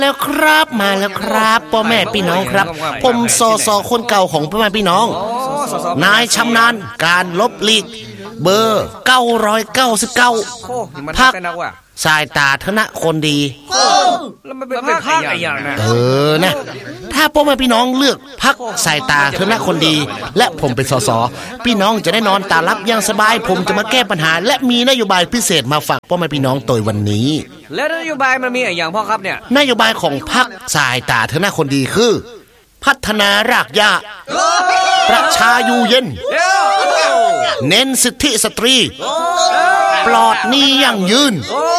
แล้วครับมาแล้วครับพ่อแม่พี่น้องครับผมสสคนเก่าของพ่อแม่พี่น้องนายชำนาญการลบลีกเบอร์999พักสายตาธนคนดีแล้วมันเป็นภาคอย่างนะนะถ้าพ่อแม่พี่น้องเลือกพักสายตาธนคนดีและผมเป็นสสพี่น้องจะได้นอนตาลับอย่างสบายผมจะมาแก้ปัญหาและมีนโยบายพิเศษมาฝากพ่อแม่พี่น้องตัววันนี้แล้วนโยบายมันมีอะไรอย่างพ่อครับเนี่ยนโยบายของพรรคสายตาธนคนดีคือพัฒนารากหญ้าประชาอยู่เย็นเน้นสิทธิสตรีปลอดหนี้ยั่งยืน